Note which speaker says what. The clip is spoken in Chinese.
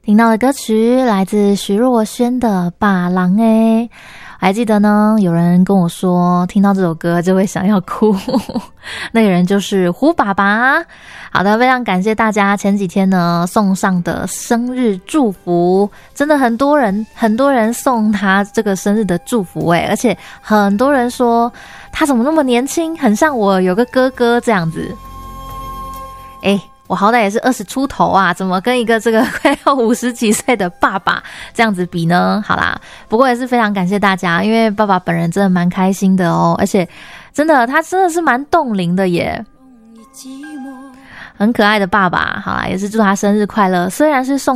Speaker 1: 听到的歌曲来自徐若瑄的《把郎》诶，还记得呢，有人跟我说听到这首歌就会想要哭那个人就是胡爸爸。好的，非常感谢大家前几天呢送上的生日祝福，真的很多人送他这个生日的祝福诶，而且很多人说他怎么那么年轻，很像我有个哥哥这样子。诶，我好歹也是20出头啊，怎么跟一个这个快要50几岁的爸爸这样子比呢？好啦，不过也是非常感谢大家，因为爸爸本人真的蛮开心的哦，而且真的他真的是蛮冻龄的耶，很可爱的爸爸。好啦，也是祝他生日快乐，虽然是送